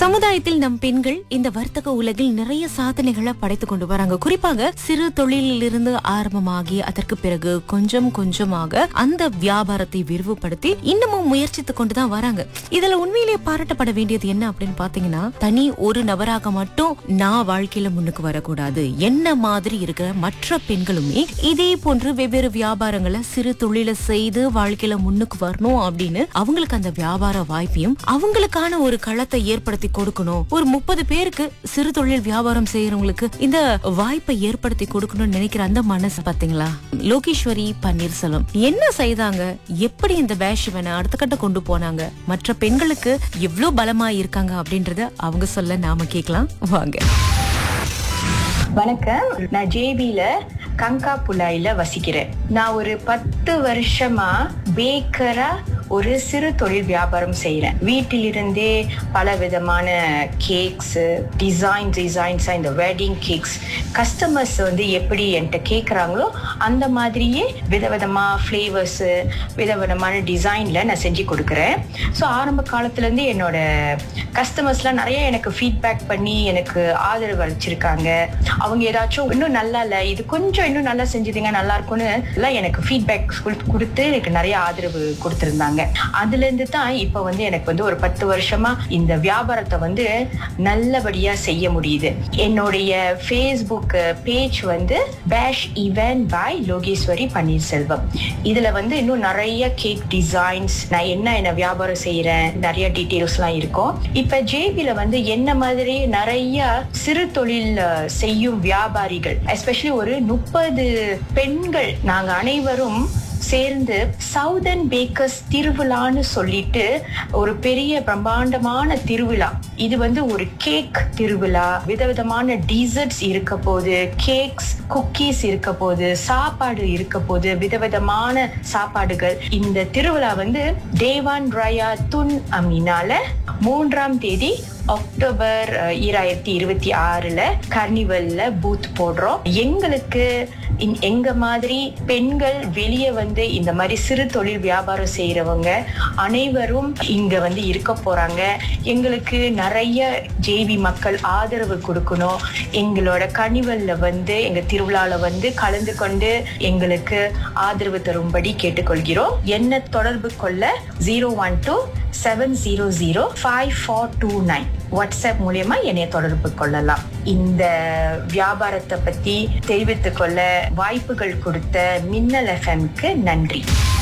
சமுதாயத்தில் நம் பெண்கள் இந்த வர்த்தக உலகில் நிறைய சாதனைகளை படைத்து கொண்டு வராங்க. குறிப்பாக சிறு தொழிலிலிருந்து ஆரம்பமாகி அதற்கு பிறகு கொஞ்சம் கொஞ்சமாக அந்த வியாபாரத்தை விரிவுபடுத்தி இன்னமும் முயற்சித்து கொண்டுதான் வராங்க. இதுல உண்மையிலேயே பாராட்டப்பட வேண்டியது என்ன அப்படின்னு பாத்தீங்கன்னா, தனி ஒரு நபராக மட்டும் நான் வாழ்க்கையில முன்னுக்கு வரக்கூடாது, என்ன மாதிரி இருக்கிற மற்ற பெண்களுமே இதே போன்று வெவ்வேறு வியாபாரங்களை சிறு தொழிலை செய்து வாழ்க்கையில முன்னுக்கு வரணும் அப்படின்னு அவங்களுக்கு அந்த வியாபார வாய்ப்பையும் அவங்களுக்கான ஒரு களத்தை ஏற்படுத்தி கொடுக்கணும். ஒரு 30 பேருக்கு சிறு தொழில் வியாபாரம் செய்யறவங்களுக்கு இந்த வாய்ப்பை ஏற்படுத்தி கொடுக்கணும்னு நினைக்கிற அந்த மனசு பாத்தீங்களா? லோகேஸ்வரி பன்னீர்செல்வம் என்ன செய்தாங்க, எப்படி இந்த பேஷிவனை அடுத்த கட்ட கொண்டு போனாங்க, மற்ற பெண்களுக்கு எவ்வளவு பலமா இருக்காங்க அப்படின்றத அவங்க சொல்ல நாம கேட்கலாம் வாங்க. வணக்கம், நான் ஜேபில கங்கா புலாயில வசிக்கிறேன். நான் ஒரு 10 வருஷமா பேக்கரா ஒரு சிறு தொழில் வியாபாரம் செய்யறேன். வீட்டிலிருந்தே பல விதமான கேக்ஸ் டிசைன்ஸ் இந்த வெட்டிங் கேக்ஸ் கஸ்டமர்ஸ் எப்படி என்கிட்ட கேட்குறாங்களோ அந்த மாதிரியே விதவிதமா ஃப்ளேவர்ஸ் விதவிதமான டிசைன்ல நான் செஞ்சு கொடுக்குறேன். ஸோ ஆரம்ப காலத்துலேருந்து என்னோட கஸ்டமர்ஸ்லாம் நிறைய எனக்கு ஃபீட்பேக் பண்ணி எனக்கு ஆதரவு அளிச்சிருக்காங்க. அவங்க ஏதாச்சும் இன்னும் நல்லா இல்லை, இது கொஞ்சம் இன்னும் நல்லா செஞ்சுதுங்க, நல்லா இருக்கும்னு எல்லாம் எனக்கு ஃபீட்பேக் கொடுத்து எனக்கு நிறைய ஆதரவு கொடுத்துருந்தாங்க. அதுல இருந்து தான் இப்ப எனக்கு ஒரு 10 வருஷமா இந்த வியாபாரத்தை நல்லபடியா செய்ய முடியுது. என்னுடைய ஃபேஸ்புக் பேஜ் பேஷ் ஈவென்ட் பை லோகேஸ்வரி பன்னீர்செல்வம். இதுல இன்னும் நிறைய கேக் டிசைன்ஸ், நான் என்ன வியாபாரம் செய்யறேன், நிறைய டீட்டெயில்ஸ் எல்லாம் இருக்கும். இப்ப ஜேபில என்ன மாதிரி நிறைய சிறு தொழில் செய்யும் வியாபாரிகள், எஸ்பெஷலி ஒரு 30 பெண்கள் நாங்க அனைவரும் சேர்ந்து சவுதர்ன் பேக்கர்ஸ் திருவிழான்னு சொல்லிட்டு ஒரு பெரிய பிரம்மாண்டமான திருவிழா. இது ஒரு கேக் திருவிழா, விதவிதமான டீசர்ட்ஸ் இருக்க போது, கேக்ஸ் குக்கீஸ் இருக்க போது, சாப்பாடு இருக்க போது, விதவிதமான சாப்பாடுகள். இந்த திருவிழா தேவான் ராயா துன் அமீனால 3ஆம் தேதி அக்டோபர் 2026 கர்னிவல்ல பூத் போடுறோம். எங்களுக்கு எங்க மாதிரி பெண்கள் வெளியே இந்த மாதிரி சிறு தொழில் வியாபாரம் செய்யறவங்க அனைவரும் இங்க இருக்க போறாங்க. எங்களுக்கு நிறைய ஜேபி மக்கள் ஆதரவு கொடுக்கணும். எங்களோட கர்னிவல்ல எங்க திருவிழால கலந்து கொண்டு எங்களுக்கு ஆதரவு தரும்படி கேட்டுக்கொள்கிறோம். என்ன தொடர்பு கொள்ள 012-700-5429 வாட்ஸ்அப் மூலியமா என்னை தொடர்பு கொள்ளலாம். இந்த வியாபாரத்தை பத்தி தெரிவித்துக் கொள்ள வாய்ப்புகள் கொடுத்த மின்னல் எஃப்எம்க்கு நன்றி.